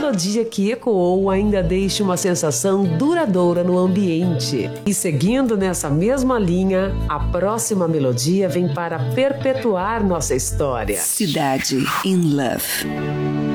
melodia que ecoou ainda deixe uma sensação duradoura no ambiente. E seguindo nessa mesma linha, a próxima melodia vem para perpetuar nossa história. Cidade in Love.